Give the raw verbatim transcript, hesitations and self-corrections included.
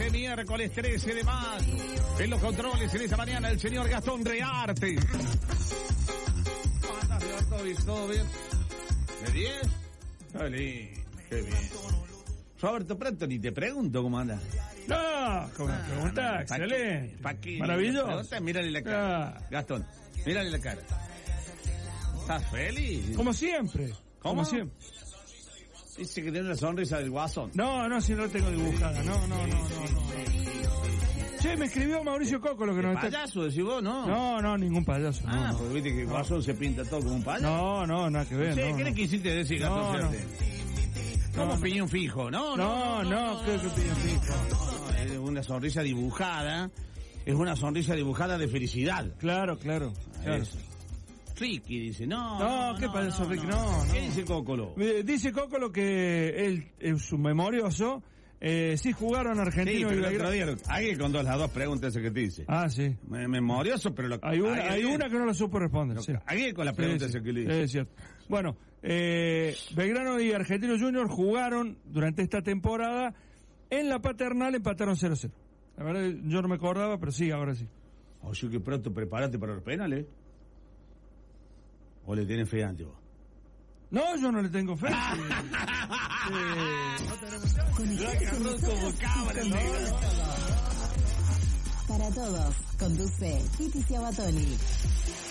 de miércoles trece de mayo. En los controles en esta mañana el señor Gastón Rearte. ¿Todo bien? ¿De diez? Qué lindo, qué bien. Roberto Prato, ni te pregunto cómo andas. No, como me pregunta, excelente. ¿Para qué? Maravilloso. Mírale la cara. Ah. Gastón, mírale la cara. ¿Estás feliz? Como siempre. ¿Cómo? Como siempre. Dice que tiene una sonrisa del guasón. No, no, si no la tengo dibujada. No, no, no, no, no. Che, me escribió Mauricio Coco lo que nos está... ¿Payaso decís vos, no? No, no, ningún payaso. Ah, no, porque viste que el guasón no. se pinta todo como un payaso. No, no, nada que ver. Che, no, ¿qué no. le quisiste decir, Gastón? No, no. Como no, piñón fijo, ¿no? No, no, no, no, creo que piñón fijo. No, es una sonrisa dibujada. Es una sonrisa dibujada de felicidad. Claro, claro. claro. Eso. Ricky dice, no. No, no ¿qué no, payaso no, Ricky? No, No, no. ¿Qué dice Cócolo? Eh, dice Cócolo que él, en su memorioso, eh, sí jugaron Argentino sí, y Belgrano. Hay que con dos, las dos preguntas que te dice. Ah, sí. Memorioso, pero lo Hay una, hay una que no lo supo responder. Sí. Hay con la pregunta sí, sí, que le dice. Es cierto. Bueno, eh, Belgrano y Argentino Junior jugaron durante esta temporada en la Paternal, empataron cero cero. La verdad, yo no me acordaba, pero sí, ahora sí. Oye, que pronto prepárate para los penales. ¿O le tienes fe antes vos? No, yo no le tengo fe. Para todos, conduce Titi Ciabatoni.